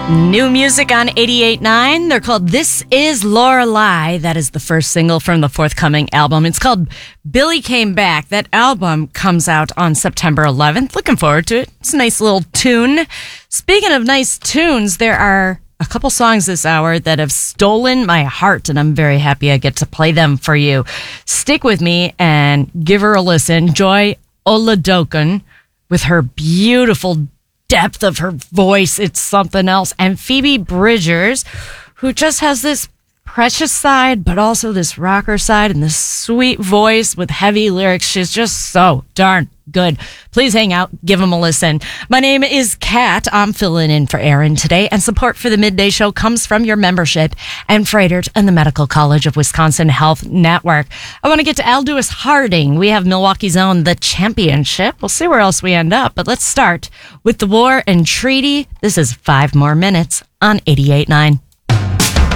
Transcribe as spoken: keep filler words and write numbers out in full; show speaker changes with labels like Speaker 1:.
Speaker 1: New music on eighty-eight point nine. They're called This Is Lorelei. That is the first single from the forthcoming album. It's called Billy Came Back. That album comes out on September eleventh. Looking forward to it. It's a nice little tune. Speaking of nice tunes, there are a couple songs this hour that have stolen my heart, and I'm very happy I get to play them for you. Stick with me and give her a listen. Joy Oladokun with her beautiful depth of her voice, it's something else. And Phoebe Bridgers, who just has this precious side, but also this rocker side and this sweet voice with heavy lyrics. She's just so darn good. Please hang out, give them a listen. My name is Kat. I'm filling in for Aaron today, and support for the Midday Show comes from your membership and Freighter and the Medical College of Wisconsin Health Network. I want to get to Aldous Harding. We have Milwaukee's own The Championship. We'll see where else we end up, but let's start with the War and Treaty. This is Five More Minutes on eighty-eight point nine.